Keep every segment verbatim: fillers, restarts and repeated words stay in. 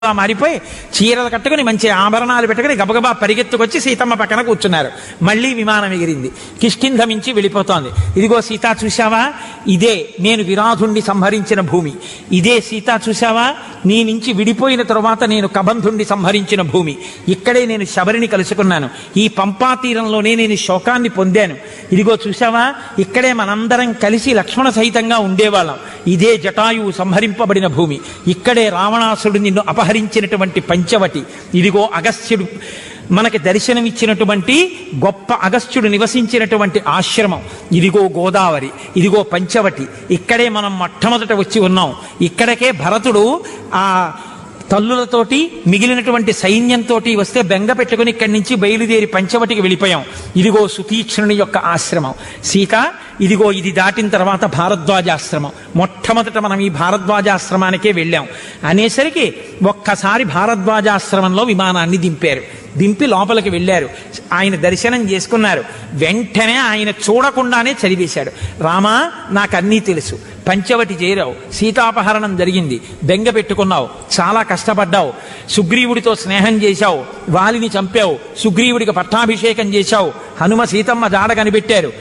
మారిపోయి చీరలు కట్టుకుని మంచి ఆభరణాలు పెట్టుకుని గబగబా పరిగెత్తుకొచ్చి సీతమ్మ పక్కన కూర్చున్నారు. మళ్ళీ విమానం ఎగిరింది, కిష్కింధ మించి వెళ్ళిపోతోంది. ఇదిగో సీత చూశావా, ఇదే నేను విరాధుణ్ణి సంహరించిన భూమి. ఇదే సీత చూశావా, నీ నుంచి విడిపోయిన తరువాత నేను కబంధుణ్ణి సంహరించిన భూమి. ఇక్కడే నేను శబరిని కలుసుకున్నాను. ఈ పంపా తీరంలోనే నేను శోకాన్ని పొందాను. ఇదిగో చూశావా, ఇక్కడే మనందరం కలిసి లక్ష్మణ సహితంగా ఉండేవాళ్ళం. ఇదే జటాయువు సంహరింపబడిన భూమి. ఇక్కడే రావణాసుడు నిన్ను అపహరించినటువంటి పంచవటి. ఇదిగో అగస్త్యుడు మనకి దర్శనమిచ్చినటువంటి గొప్ప అగస్త్యుడు నివసించినటువంటి ఆశ్రమం. ఇదిగో గోదావరి, ఇదిగో పంచవటి. ఇక్కడే మనం మొట్టమొదట వచ్చి ఉన్నాం. ఇక్కడికే భరతుడు ఆ తల్లులతోటి మిగిలినటువంటి సైన్యంతో వస్తే బెంగ పెట్టుకుని ఇక్కడి నుంచి బయలుదేరి పంచవటికి వెళ్ళిపోయాం. ఇదిగో సుతీక్ష్ణుని యొక్క ఆశ్రమం. సీత, ఇదిగో ఇది దాటిన తర్వాత భారద్వాజాశ్రమం. మొట్టమొదట మనం ఈ భారద్వాజాశ్రమానికే వెళ్ళాం. అనేసరికి ఒక్కసారి భారద్వాజాశ్రమంలో విమానాన్ని దింపారు. దింపి లోపలికి వెళ్ళారు. ఆయన దర్శనం చేసుకున్నారు. వెంటనే ఆయన చూడకుండానే చదివేశాడు, రామా నాకు అన్నీ తెలుసు, పంచవటి చేరావు, సీతాపహరణం జరిగింది, బెంగ పెట్టుకున్నావు, చాలా కష్టపడ్డావు, సుగ్రీవుడితో స్నేహం చేశావు, వాలిని చంపావు, సుగ్రీవుడికి పట్టాభిషేకం చేశావు, హనుమ సీతమ్మ జాడ కనిపెట్టారు,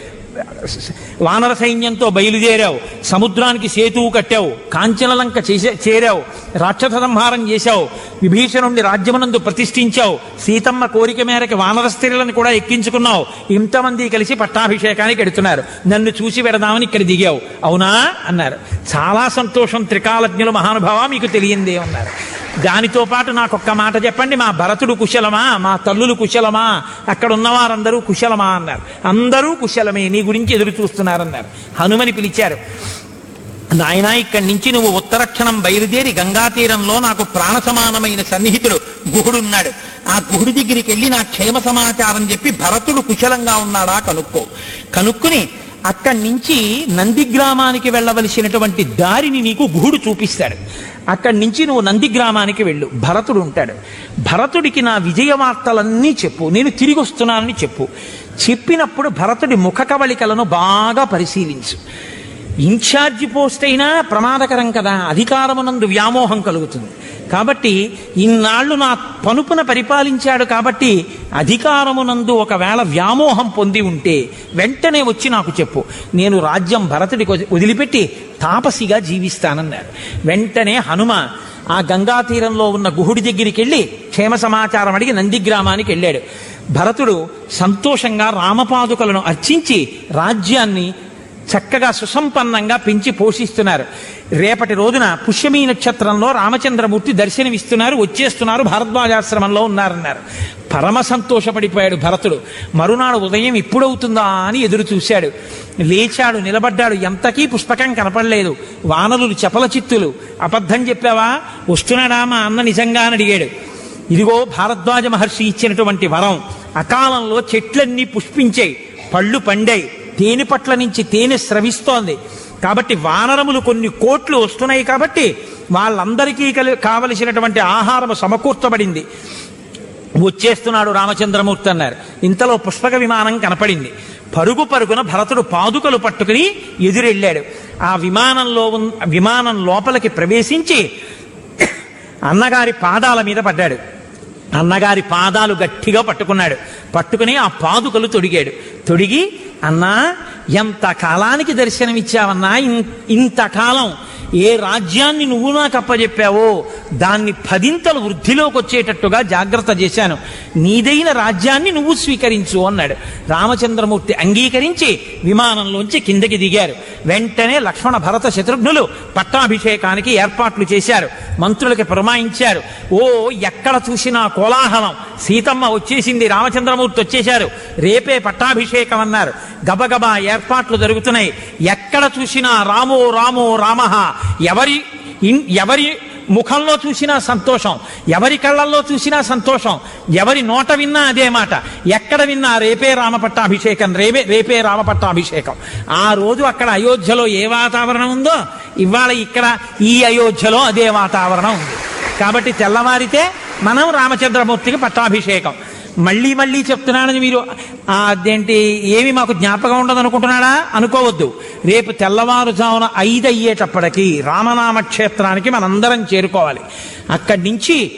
వానర సైన్యంతో బయలుదేరావు, సముద్రానికి సేతువు కట్టావు, కాంచనలంక చేసే చేరావు, రాక్షస సంహారం చేశావు, విభీషణుణ్ణి రాజ్యమునందు ప్రతిష్ఠించావు, సీతమ్మ కోరిక మేరకు వానర స్త్రీలను కూడా ఎక్కించుకున్నావు. ఇంతమంది కలిసి పట్టాభిషేకానికి ఎడుతున్నారు, నన్ను చూసి పెడదామని ఇక్కడ దిగావు, అవునా అన్నారు. చాలా సంతోషం త్రికాలజ్ఞులు మహానుభావ, మీకు తెలియందే ఉన్నారు. దానితో పాటు నాకు ఒక్క మాట చెప్పండి, మా భరతుడు కుశలమా, మా తల్లులు కుశలమా, అక్కడ ఉన్నవారందరూ కుశలమా అన్నారు. అందరూ కుశలమే, నీ గురించి ఎదురు చూస్తున్నారన్నారు. హనుమని పిలిచారు. నాయనా, ఇక్కడి నుంచి నువ్వు ఉత్తరక్షణం బయలుదేరి గంగా తీరంలో నాకు ప్రాణ సమానమైన సన్నిహితుడు గుహుడున్నాడు, ఆ గుహుడి దగ్గరికి వెళ్ళి నా క్షేమ సమాచారం చెప్పి భరతుడు కుశలంగా ఉన్నాడా కనుక్కో. కనుక్కుని అక్కడి నుంచి నందిగ్రామానికి వెళ్ళవలసినటువంటి దారిని నీకు గుహుడు చూపిస్తాడు. అక్కడి నుంచి నువ్వు నందిగ్రామానికి వెళ్ళు, భరతుడు ఉంటాడు. భరతుడికి నా విజయ వార్తలన్నీ చెప్పు, నేను తిరిగి వస్తున్నానని చెప్పు. చెప్పినప్పుడు భరతుడి ముఖ కవళికలను బాగా పరిశీలించు. ఇన్ఛార్జి పోస్ట్ అయినా ప్రమాదకరం కదా, అధికారమునందు వ్యామోహం కలుగుతుంది. కాబట్టి ఇన్నాళ్ళు నా పనుపున పరిపాలించాడు కాబట్టి అధికారమునందు ఒకవేళ వ్యామోహం పొంది ఉంటే వెంటనే వచ్చి నాకు చెప్పు, నేను రాజ్యం భరతుడికి వదిలిపెట్టి తాపసిగా జీవిస్తానన్నారు. వెంటనే హనుమ ఆ గంగా తీరంలో ఉన్న గుహుడి దగ్గరికి వెళ్ళి క్షేమ సమాచారం అడిగి నందిగ్రామానికి వెళ్ళాడు. భరతుడు సంతోషంగా రామపాదుకలను అర్చించి రాజ్యాన్ని చక్కగా సుసంపన్నంగా పెంచి పోషిస్తున్నారు. రేపటి రోజున పుష్యమీ నక్షత్రంలో రామచంద్రమూర్తి దర్శనమిస్తున్నారు, వచ్చేస్తున్నారు, భారద్వాజాశ్రమంలో ఉన్నారన్నారు. పరమ సంతోషపడిపోయాడు భరతుడు. మరునాడు ఉదయం ఇప్పుడవుతుందా అని ఎదురు చూశాడు. లేచాడు, నిలబడ్డాడు. ఎంతకీ పుష్పకం కనపడలేదు. వానరులు చపల చిత్తులు. అబద్ధం చెప్పావా, వస్తున్నాడా మా అన్న నిజంగా అని అడిగాడు. ఇదిగో భారద్వాజ మహర్షి ఇచ్చినటువంటి వరం, అకాలంలో చెట్లన్నీ పుష్పించాయి, పళ్ళు పండాయి, తేనె పట్ల నుంచి తేనె స్రవిస్తోంది. కాబట్టి వానరములు కొన్ని కోట్లు వస్తున్నాయి కాబట్టి వాళ్ళందరికీ కావలసినటువంటి ఆహారం సమకూర్చబడింది. వచ్చేస్తున్నాడు రామచంద్రమూర్తి అన్నారు. ఇంతలో పుష్పక విమానం కనపడింది. పరుగు పరుగున భరతుడు పాదుకలు పట్టుకుని ఎదురెళ్ళాడు. ఆ విమానంలో విమానం లోపలికి ప్రవేశించి అన్నగారి పాదాల మీద పడ్డాడు. అన్నగారి పాదాలు గట్టిగా పట్టుకున్నాడు. పట్టుకుని ఆ పాదుకలు తొడిగాడు. తొడిగి, అన్నా ఎంత కాలానికి దర్శనమిచ్చావన్నా, ఇంతకాలం ఏ రాజ్యాన్ని నువ్వు నాకు అప్పచెప్పావో దాన్ని పదింతలు వృద్ధిలోకి వచ్చేటట్టుగా జాగ్రత్త చేశాను, నీదైన రాజ్యాన్ని నువ్వు స్వీకరించు అన్నాడు. రామచంద్రమూర్తి అంగీకరించి విమానంలోంచి కిందకి దిగారు. వెంటనే లక్ష్మణ భరత శత్రుఘ్నులు పట్టాభిషేకానికి ఏర్పాట్లు చేశారు. మంత్రులకి పురమాయించారు. ఓ ఎక్కడ చూసినా కోలాహలం, సీతమ్మ వచ్చేసింది, రామచంద్రమూర్తి వచ్చేశారు, రేపే పట్టాభిషేకం అన్నారు. గబగబా ఏర్పాట్లు జరుగుతున్నాయి. ఎక్కడ చూసినా రామో రామో రామః, ఎవరి ఎవరి ముఖంలో చూసినా సంతోషం, ఎవరి కళ్ళల్లో చూసినా సంతోషం, ఎవరి నోట విన్నా అదే మాట. ఎక్కడ విన్నా రేపే రామ పట్టాభిషేకం, రేపే రేపే రామ పట్టాభిషేకం. ఆ రోజు అక్కడ అయోధ్యలో ఏ వాతావరణం ఉందో ఇవాళ ఇక్కడ ఈ అయోధ్యలో అదే వాతావరణం ఉంది. కాబట్టి తెల్లవారితే మనం రామచంద్రమూర్తికి పట్టాభిషేకం. మళ్ళీ మళ్ళీ చెప్తున్నానని మీరు అదేంటి ఏమి మాకు జ్ఞాపకం ఉండదు అనుకుంటున్నాడా అనుకోవద్దు. రేపు తెల్లవారుజామున ఐదు అయ్యేటప్పటికీ రామనామ క్షేత్రానికి మనందరం చేరుకోవాలి. అక్కడి నుంచి